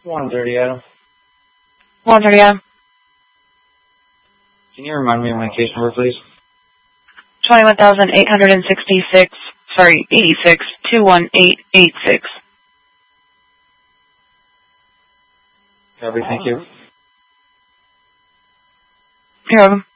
130, Adam. 130, Adam. Can you remind me of my case number, please? 21,866, 86, 21886. Copy, thank you. You're welcome.